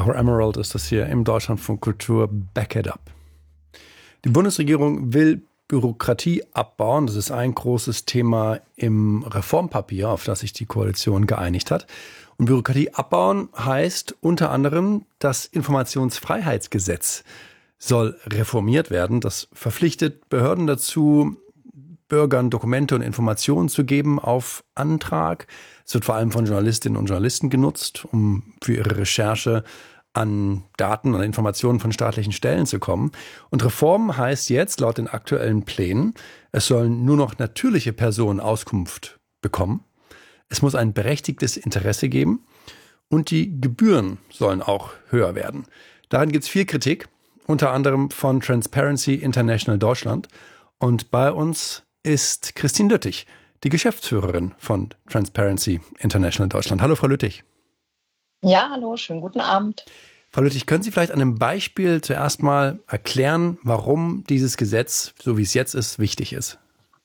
Our Emerald ist das hier im Deutschlandfunk Kultur Back It Up. Die Bundesregierung will Bürokratie abbauen. Das ist ein großes Thema im Reformpapier, auf das sich die Koalition geeinigt hat. Und Bürokratie abbauen heißt unter anderem, das Informationsfreiheitsgesetz soll reformiert werden. Das verpflichtet Behörden dazu, Bürgern Dokumente und Informationen zu geben auf Antrag. Es wird vor allem von Journalistinnen und Journalisten genutzt, um für ihre Recherche an Daten und Informationen von staatlichen Stellen zu kommen. Und Reform heißt jetzt, laut den aktuellen Plänen, es sollen nur noch natürliche Personen Auskunft bekommen. Es muss ein berechtigtes Interesse geben und die Gebühren sollen auch höher werden. Daran gibt es viel Kritik, unter anderem von Transparency International Deutschland. Und bei uns ist Christine Lüttich, die Geschäftsführerin von Transparency International Deutschland. Hallo, Frau Lüttich. Ja, hallo, schönen guten Abend. Frau Lüttich, können Sie vielleicht an einem Beispiel zuerst mal erklären, warum dieses Gesetz, so wie es jetzt ist, wichtig ist?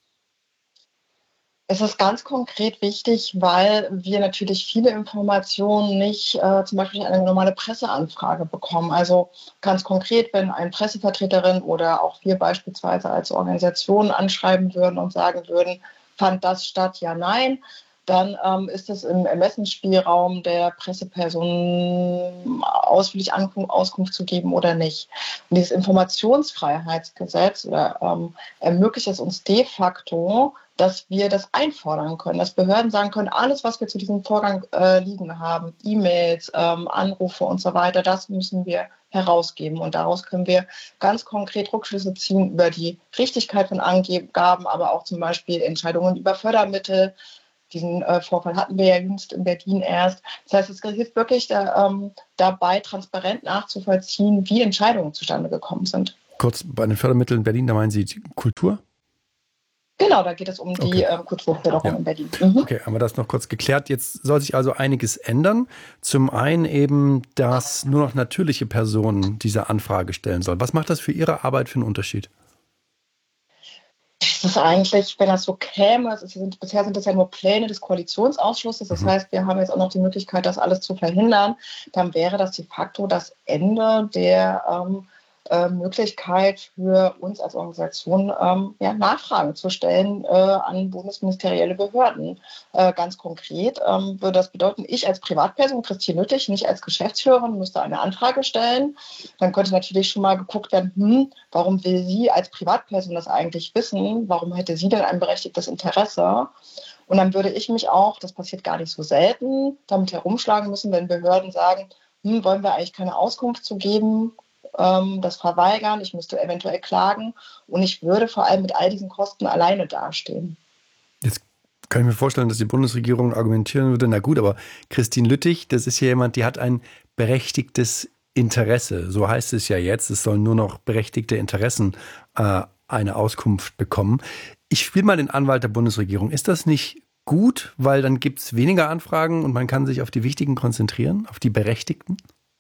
Es ist ganz konkret wichtig, weil wir natürlich viele Informationen nicht zum Beispiel durch eine normale Presseanfrage bekommen. Also ganz konkret, wenn eine Pressevertreterin oder auch wir beispielsweise als Organisation anschreiben würden und sagen würden, fand das statt, ja, nein, dann ist es im Ermessensspielraum der Presseperson ausführlich Auskunft zu geben oder nicht. Und dieses Informationsfreiheitsgesetz ermöglicht es uns de facto, dass wir das einfordern können, dass Behörden sagen können, alles, was wir zu diesem Vorgang liegen haben, E-Mails, Anrufe und so weiter, das müssen wir herausgeben. Und daraus können wir ganz konkret Rückschlüsse ziehen über die Richtigkeit von Angaben, aber auch zum Beispiel Entscheidungen über Fördermittel. Diesen Vorfall hatten wir ja jüngst in Berlin erst. Das heißt, es hilft wirklich dabei, transparent nachzuvollziehen, wie Entscheidungen zustande gekommen sind. Kurz bei den Fördermitteln in Berlin, da meinen Sie die Kultur? Genau, da geht es um die Kulturförderung in Berlin. Mhm. Okay, haben wir das noch kurz geklärt. Jetzt soll sich also einiges ändern. Zum einen eben, dass nur noch natürliche Personen diese Anfrage stellen sollen. Was macht das für Ihre Arbeit für einen Unterschied? Das ist eigentlich, wenn das so käme, bisher sind das ja nur Pläne des Koalitionsausschusses. Das heißt, wir haben jetzt auch noch die Möglichkeit, das alles zu verhindern. Dann wäre das de facto das Ende der Möglichkeit für uns als Organisation, Nachfragen zu stellen an bundesministerielle Behörden. Ganz konkret würde das bedeuten, ich als Privatperson, Christine Lüttich, nicht als Geschäftsführerin, müsste eine Anfrage stellen. Dann könnte natürlich schon mal geguckt werden, warum will sie als Privatperson das eigentlich wissen? Warum hätte sie denn ein berechtigtes Interesse? Und dann würde ich mich auch, das passiert gar nicht so selten, damit herumschlagen müssen, wenn Behörden sagen, wollen wir eigentlich keine Auskunft zu geben, das verweigern, ich müsste eventuell klagen und ich würde vor allem mit all diesen Kosten alleine dastehen. Jetzt kann ich mir vorstellen, dass die Bundesregierung argumentieren würde, na gut, aber Christine Lüttich, das ist ja jemand, die hat ein berechtigtes Interesse. So heißt es ja jetzt, es sollen nur noch berechtigte Interessen eine Auskunft bekommen. Ich spiele mal den Anwalt der Bundesregierung. Ist das nicht gut, weil dann gibt es weniger Anfragen und man kann sich auf die wichtigen konzentrieren, auf die Berechtigten?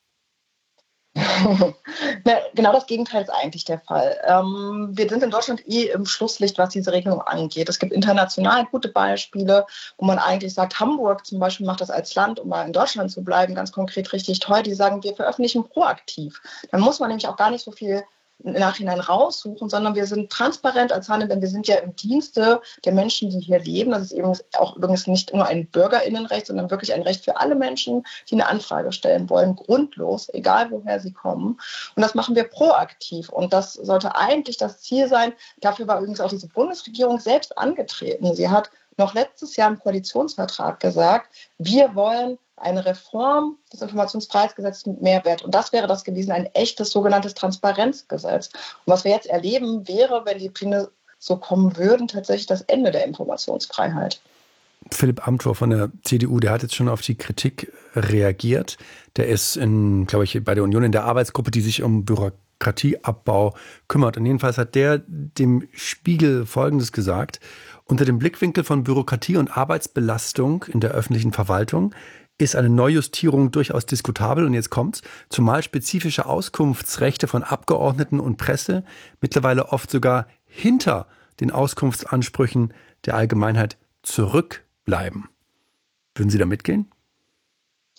Genau das Gegenteil ist eigentlich der Fall. Wir sind in Deutschland im Schlusslicht, was diese Regelung angeht. Es gibt international gute Beispiele, wo man eigentlich sagt, Hamburg zum Beispiel macht das als Land, um mal in Deutschland zu bleiben, ganz konkret richtig toll. Die sagen, wir veröffentlichen proaktiv. Dann muss man nämlich auch gar nicht so viel im Nachhinein raussuchen, sondern wir sind transparent als Handel, denn wir sind ja im Dienste der Menschen, die hier leben. Das ist eben auch übrigens nicht nur ein BürgerInnenrecht, sondern wirklich ein Recht für alle Menschen, die eine Anfrage stellen wollen, grundlos, egal woher sie kommen. Und das machen wir proaktiv. Und das sollte eigentlich das Ziel sein. Dafür war übrigens auch diese Bundesregierung selbst angetreten. Sie hat noch letztes Jahr im Koalitionsvertrag gesagt, wir wollen eine Reform des Informationsfreiheitsgesetzes mit Mehrwert. Und das wäre das gewesen, ein echtes sogenanntes Transparenzgesetz. Und was wir jetzt erleben, wäre, wenn die Pläne so kommen würden, tatsächlich das Ende der Informationsfreiheit. Philipp Amthor von der CDU, der hat jetzt schon auf die Kritik reagiert. Der ist, glaube ich, bei der Union in der Arbeitsgruppe, die sich um Bürokratieabbau kümmert. Und jedenfalls hat der dem Spiegel Folgendes gesagt: Unter dem Blickwinkel von Bürokratie und Arbeitsbelastung in der öffentlichen Verwaltung ist eine Neujustierung durchaus diskutabel. Und jetzt kommt's, zumal spezifische Auskunftsrechte von Abgeordneten und Presse mittlerweile oft sogar hinter den Auskunftsansprüchen der Allgemeinheit zurückbleiben. Würden Sie da mitgehen?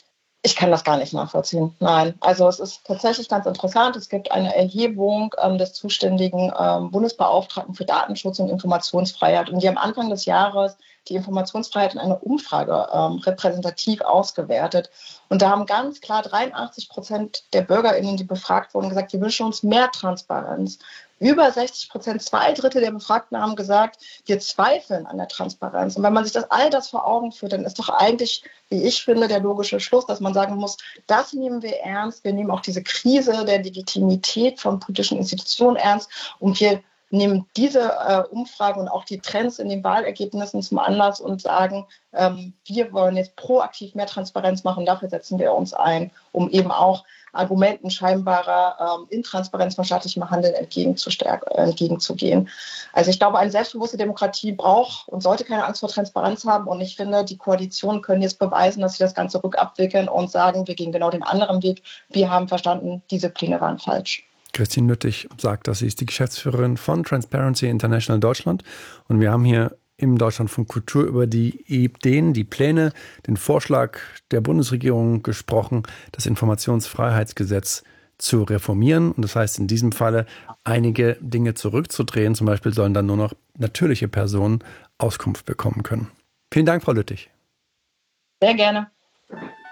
Ich kann das gar nicht nachvollziehen. Nein, also es ist tatsächlich ganz interessant. Es gibt eine Erhebung des zuständigen Bundesbeauftragten für Datenschutz und Informationsfreiheit. Und die am Anfang des Jahres die Informationsfreiheit in einer Umfrage repräsentativ ausgewertet. Und da haben ganz klar 83% der BürgerInnen, die befragt wurden, gesagt, wir wünschen uns mehr Transparenz. Über 60%, 2/3 der Befragten haben gesagt, wir zweifeln an der Transparenz. Und wenn man sich all das vor Augen führt, dann ist doch eigentlich, wie ich finde, der logische Schluss, dass man sagen muss, das nehmen wir ernst. Wir nehmen auch diese Krise der Legitimität von politischen Institutionen ernst und wir nehmen diese Umfragen und auch die Trends in den Wahlergebnissen zum Anlass und sagen, wir wollen jetzt proaktiv mehr Transparenz machen. Dafür setzen wir uns ein, um eben auch Argumenten scheinbarer Intransparenz von staatlichem Handeln entgegenzugehen. Also ich glaube, eine selbstbewusste Demokratie braucht und sollte keine Angst vor Transparenz haben. Und ich finde, die Koalitionen können jetzt beweisen, dass sie das Ganze rückabwickeln und sagen, wir gehen genau den anderen Weg. Wir haben verstanden, diese Pläne waren falsch. Christine Lüttich sagt, dass sie ist die Geschäftsführerin von Transparency International Deutschland. Und wir haben hier im Deutschlandfunk Kultur über die Ideen, die Pläne, den Vorschlag der Bundesregierung gesprochen, das Informationsfreiheitsgesetz zu reformieren. Und das heißt in diesem Falle, einige Dinge zurückzudrehen. Zum Beispiel sollen dann nur noch natürliche Personen Auskunft bekommen können. Vielen Dank, Frau Lüttich. Sehr gerne.